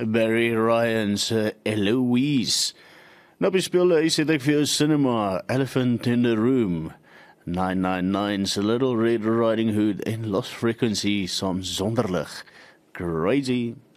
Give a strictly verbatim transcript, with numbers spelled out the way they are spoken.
Barry Ryan se Eloise. Nou op die speelhuis het ek vir jou Cinema, Elephant in the Room, nine nine nine se Little Red Riding Hood en Lost Frequency saam Sonderlig. Crazy.